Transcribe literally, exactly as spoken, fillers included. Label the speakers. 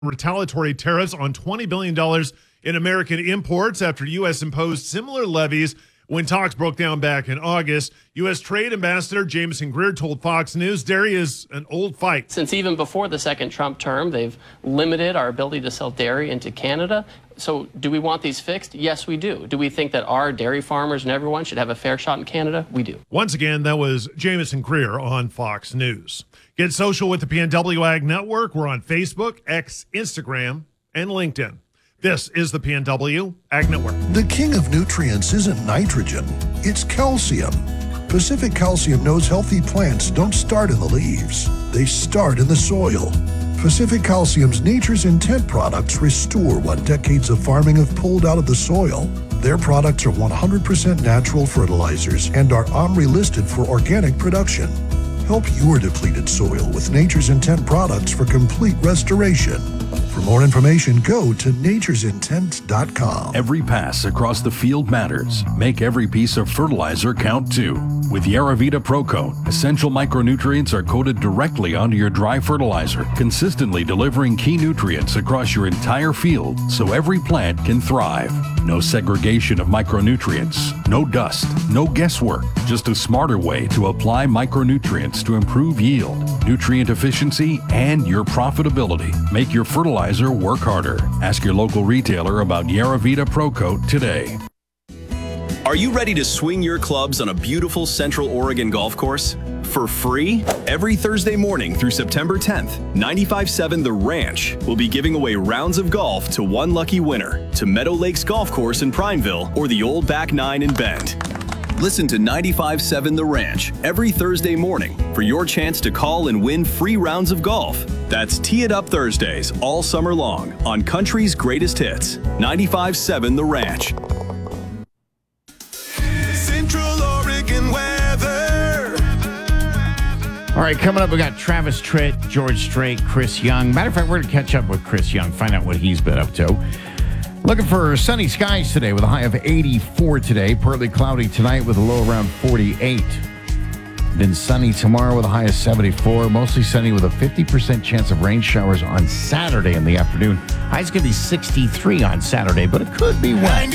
Speaker 1: retaliatory tariffs on twenty billion dollars in American imports after U S imposed similar levies when talks broke down back in August. U S Trade Ambassador Jameson Greer told Fox News dairy is an old fight.
Speaker 2: Since even before the second Trump term, they've limited our ability to sell dairy into Canada. So do we want these fixed? Yes, we do. Do we think that our dairy farmers and everyone should have a fair shot in Canada? We do.
Speaker 1: Once again, that was Jameson Greer on Fox News. Get social with the P N W Ag Network. We're on Facebook, X, Instagram, and LinkedIn. This is the P N W Ag Network.
Speaker 3: The king of nutrients isn't nitrogen, it's calcium. Pacific Calcium knows healthy plants don't start in the leaves, they start in the soil. Pacific Calcium's Nature's Intent products restore what decades of farming have pulled out of the soil. Their products are one hundred percent natural fertilizers and are OMRI listed for organic production. Help your depleted soil with Nature's Intent products for complete restoration. For more information, go to natures intent dot com.
Speaker 4: Every pass across the field matters. Make every piece of fertilizer count too. With Yaravita ProCoat, essential micronutrients are coated directly onto your dry fertilizer, consistently delivering key nutrients across your entire field so every plant can thrive. No segregation of micronutrients, no dust, no guesswork, just a smarter way to apply micronutrients to improve yield, nutrient efficiency, and your profitability. Make your fertilizer work harder. Ask your local retailer about Yaravita ProCoat today.
Speaker 5: Are you ready to swing your clubs on a beautiful Central Oregon golf course? For free? Every Thursday morning through September tenth, ninety-five point seven The Ranch will be giving away rounds of golf to one lucky winner to Meadow Lakes Golf Course in Prineville or the Old Back Nine in Bend. Listen to ninety-five point seven The Ranch every Thursday morning for your chance to call and win free rounds of golf. That's Tee It Up Thursdays all summer long on Country's Greatest Hits. ninety-five point seven The Ranch.
Speaker 6: Central Oregon weather.
Speaker 7: All right, coming up, we got Travis Tritt, George Strait, Chris Young. Matter of fact, we're going to catch up with Chris Young, find out what he's been up to. Looking for sunny skies today with a high of eighty-four today. Partly cloudy tonight with a low around forty-eight. Then sunny tomorrow with a high of seventy-four. Mostly sunny with a fifty percent chance of rain showers on Saturday in the afternoon. High's going to be sixty-three on Saturday, but it could be wet.